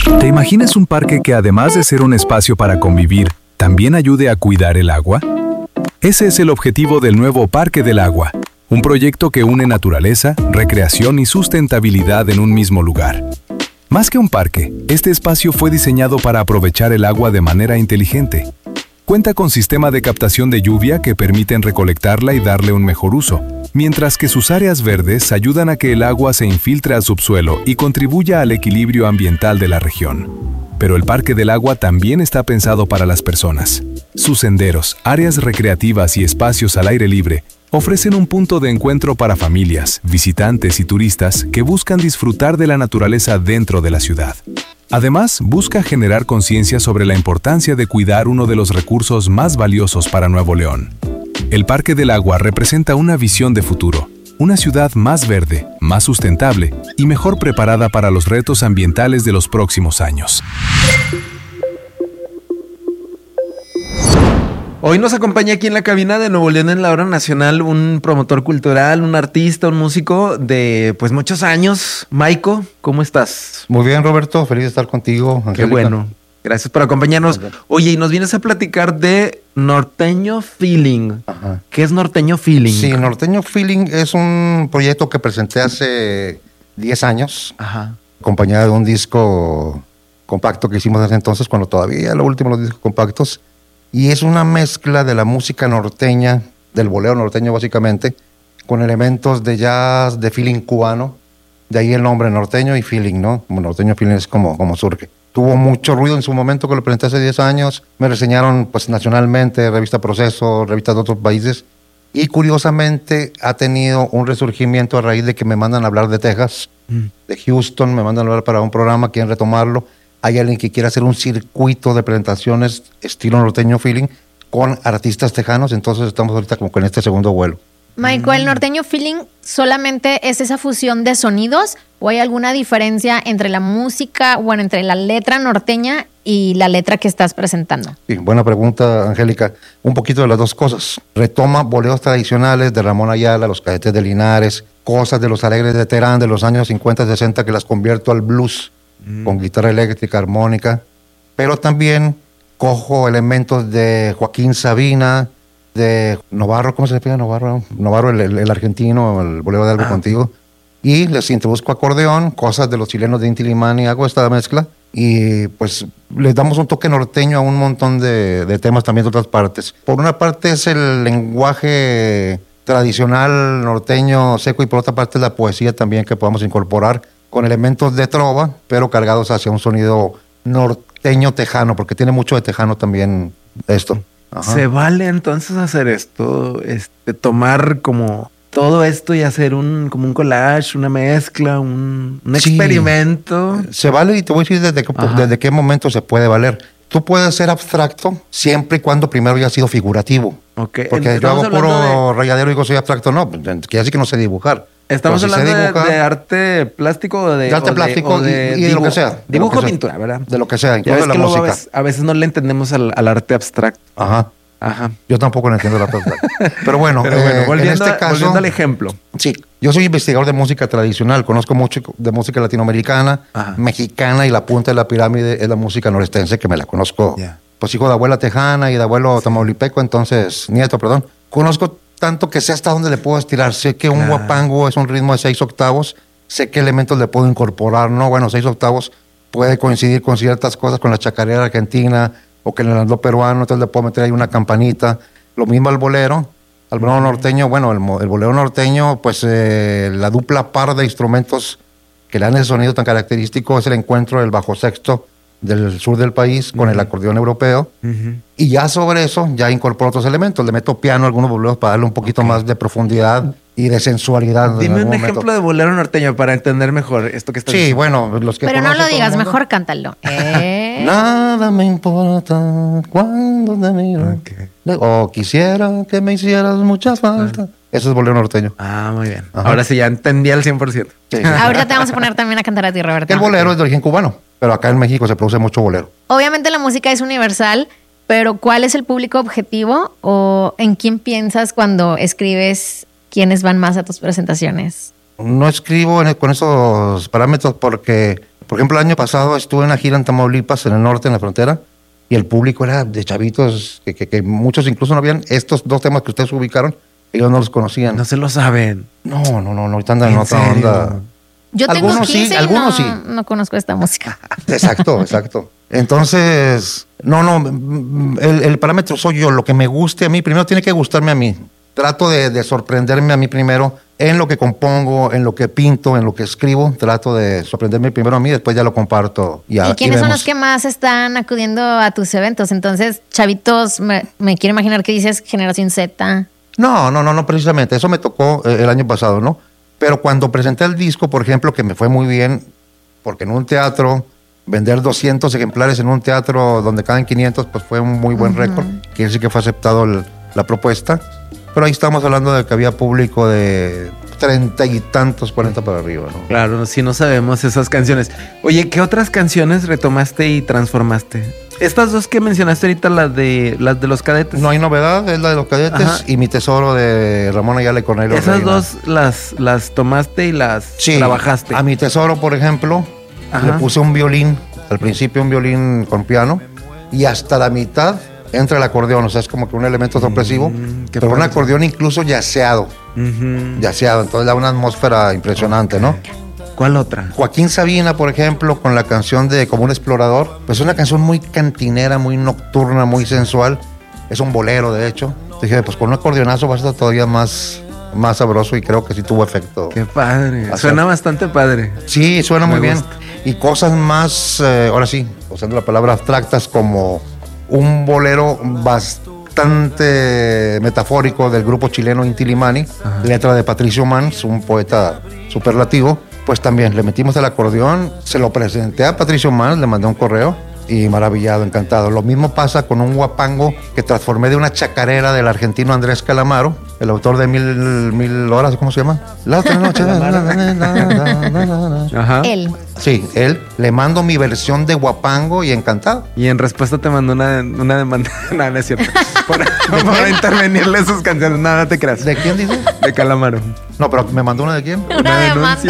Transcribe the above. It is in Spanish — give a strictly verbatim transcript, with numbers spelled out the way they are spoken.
¿Te imaginas un parque que además de ser un espacio para convivir, también ayude a cuidar el agua? Ese es el objetivo del nuevo Parque del Agua, un proyecto que une naturaleza, recreación y sustentabilidad en un mismo lugar. Más que un parque, este espacio fue diseñado para aprovechar el agua de manera inteligente. Cuenta con sistema de captación de lluvia que permiten recolectarla y darle un mejor uso, mientras que sus áreas verdes ayudan a que el agua se infiltre al subsuelo y contribuya al equilibrio ambiental de la región. Pero el Parque del Agua también está pensado para las personas. Sus senderos, áreas recreativas y espacios al aire libre ofrecen un punto de encuentro para familias, visitantes y turistas que buscan disfrutar de la naturaleza dentro de la ciudad. Además, busca generar conciencia sobre la importancia de cuidar uno de los recursos más valiosos para Nuevo León. El Parque del Agua representa una visión de futuro, una ciudad más verde, más sustentable y mejor preparada para los retos ambientales de los próximos años. Hoy nos acompaña aquí en la cabina de Nuevo León en la Hora Nacional un promotor cultural, un artista, un músico de pues muchos años. Maiko, ¿cómo estás? Muy bien, Roberto, feliz de estar contigo, Angélica. Qué bueno, gracias por acompañarnos. Oye, y nos vienes a platicar de Norteño Feeling. Ajá. ¿Qué es Norteño Feeling? Sí, Norteño Feeling es un proyecto que presenté hace diez años, Ajá. acompañado de un disco compacto que hicimos desde entonces, cuando todavía lo último los discos compactos. Y es una mezcla de la música norteña, del bolero norteño básicamente, con elementos de jazz, de feeling cubano. De ahí el nombre norteño y feeling, ¿no? Como norteño feeling es como, como surge. Tuvo mucho ruido en su momento que lo presenté hace diez años. Me reseñaron pues nacionalmente, revista Proceso, revistas de otros países. Y curiosamente ha tenido un resurgimiento a raíz de que me mandan a hablar de Texas, mm. de Houston, me mandan a hablar para un programa, quieren retomarlo. Hay alguien que quiere hacer un circuito de presentaciones estilo norteño feeling con artistas tejanos, entonces estamos ahorita como con este segundo vuelo. Maiko, ¿el norteño feeling solamente es esa fusión de sonidos o hay alguna diferencia entre la música, bueno, entre la letra norteña y la letra que estás presentando? Sí, buena pregunta, Angélica. Un poquito de las dos cosas. Retoma boleros tradicionales de Ramón Ayala, los Cadetes de Linares, cosas de los Alegres de Terán de los años cincuenta, sesenta que las convierto al blues. Mm. Con guitarra eléctrica, armónica, pero también cojo elementos de Joaquín Sabina, de Novarro, ¿cómo se le pide Novarro? Novarro, el, el, el argentino, el bolero de Algo ah. Contigo, y les introduzco acordeón, cosas de los chilenos de Inti Illimani, hago esta mezcla, y pues les damos un toque norteño a un montón de, de temas también de otras partes. Por una parte es el lenguaje tradicional norteño seco, y por otra parte es la poesía también que podamos incorporar, con elementos de trova, pero cargados hacia un sonido norteño tejano, porque tiene mucho de tejano también esto. Ajá. ¿Se vale entonces hacer esto? Este, tomar como todo esto y hacer un como un collage, una mezcla, un, un sí, experimento. Se vale, y te voy a decir desde, desde qué momento se puede valer. Tú puedes ser abstracto siempre y cuando primero haya sido figurativo. Okay. Porque Entonces, yo hago puro de... rayadero y digo soy abstracto, no, que así que no sé dibujar. Estamos hablando si dibuja, de, de arte plástico o de... De arte o plástico de, o de, y, y de lo que sea. Dibujo o pintura, ¿verdad? De lo que sea, incluso de la que música. A veces, a veces no le entendemos al, al arte abstracto. Ajá. Ajá. Yo tampoco le entiendo el arte abstracto. Pero bueno, Pero bueno eh, volviendo, en este caso... Volviendo al ejemplo. Sí, yo soy investigador de música tradicional. Conozco mucho de música latinoamericana, Ajá. mexicana, y la punta de la pirámide es la música norestense, que me la conozco. Yeah. Pues hijo de abuela tejana y de abuelo tamaulipeco, entonces, nieto, perdón. Conozco tanto que sé hasta dónde le puedo estirar. Sé que un claro. guapango es un ritmo de seis octavos. Sé qué elementos le puedo incorporar. No, bueno, seis octavos puede coincidir con ciertas cosas, con la chacarera argentina o que en el andó peruano, entonces le puedo meter ahí una campanita. Lo mismo al bolero. Al bolero norteño, bueno, el, el bolero norteño, pues eh, la dupla par de instrumentos que le dan ese sonido tan característico es el encuentro del bajo sexto del sur del país con uh-huh. el acordeón europeo, uh-huh. y ya sobre eso ya incorporo otros elementos, le meto piano, algunos boleros para darle un poquito okay. más de profundidad y de sensualidad. Dime un momento. ejemplo de bolero norteño para entender mejor esto que estás sí, diciendo. Sí, bueno, los que Pero no lo digas, mejor cántalo. ¿Eh? Nada me importa cuando te miro. Okay. O quisiera que me hicieras mucha falta. Ah. Eso es bolero norteño. Ah, muy bien. Ajá. Ahora sí ya entendí al cien por ciento. Sí, sí. Ahorita te vamos a poner también a cantar a ti, Roberto. El bolero es de origen cubano, pero acá en México se produce mucho bolero. Obviamente la música es universal, pero ¿cuál es el público objetivo o en quién piensas cuando escribes quiénes van más a tus presentaciones? No escribo en el, con esos parámetros porque Por ejemplo, el año pasado estuve en una gira en Tamaulipas, en el norte, en la frontera, y el público era de chavitos, que, que, que muchos incluso no habían estos dos temas que ustedes ubicaron, ellos no los conocían. No se lo saben. No, no, no, no, ahorita andan en ¿En otra serio? onda. Yo tengo Algunos sí, quince y algunos no, sí. no conozco esta música. Exacto, exacto. Entonces, no, no, el, el parámetro soy yo, lo que me guste a mí, primero tiene que gustarme a mí. Trato de, de sorprenderme a mí primero en lo que compongo, en lo que pinto, en lo que escribo. Trato de sorprenderme primero a mí, después ya lo comparto. Y, a, ¿Y quiénes y son vemos. los que más están acudiendo a tus eventos? Entonces, chavitos, me, me quiero imaginar que dices generación Z. No, no, no, no precisamente. Eso me tocó eh, el año pasado, ¿no? Pero cuando presenté el disco, por ejemplo, que me fue muy bien, porque en un teatro, vender doscientos ejemplares en un teatro donde caben quinientos, pues fue un muy buen uh-huh. récord. Quiere decir que fue aceptado el, la propuesta. Pero ahí estamos hablando de que había público de treinta y tantos, cuarenta para arriba, ¿no? Claro, si no sabemos esas canciones. Oye, ¿qué otras canciones retomaste y transformaste? Estas dos que mencionaste ahorita, las de las de los Cadetes. No hay novedad, es la de los Cadetes. Ajá. Y Mi Tesoro de Ramón Ayala y Cornelio Esas Reina. dos las, las tomaste y las sí, trabajaste. A Mi Tesoro, por ejemplo, Ajá. le puse un violín, al principio un violín con piano, y hasta la mitad entra el acordeón, o sea, es como que un elemento sorpresivo, mm, pero un acordeón incluso yaceado, uh-huh. yaceado, entonces da una atmósfera impresionante, ¿no? ¿Cuál otra? Joaquín Sabina, por ejemplo, con la canción de Como un explorador, pues es una canción muy cantinera, muy nocturna, muy sensual, es un bolero, de hecho. Dije, pues con un acordeonazo va a estar todavía más, más sabroso y creo que sí tuvo efecto. Qué padre, suena bastante padre. Sí, suena Me muy gusta. bien. Y cosas más, eh, ahora sí, usando la palabra abstractas, como un bolero bastante metafórico del grupo chileno Inti Illimani, Ajá. letra de Patricio Mans, un poeta superlativo. Pues también le metimos el acordeón, se lo presenté a Patricio Mans, le mandé un correo y maravillado, encantado. Lo mismo pasa con un guapango que transformé de una chacarera del argentino Andrés Calamaro, el autor de Mil, mil Horas, ¿cómo se llama? La otra noche. Ajá. Él. Sí, él. Le mando mi versión de guapango y encantado. Y en respuesta te mandó una, una demanda. Nada, no es cierto. Por, por intervenirle sus canciones. Nada, no te creas. ¿De quién dice? De Calamaro. No, pero me mandó una de quién. Una, una denuncia.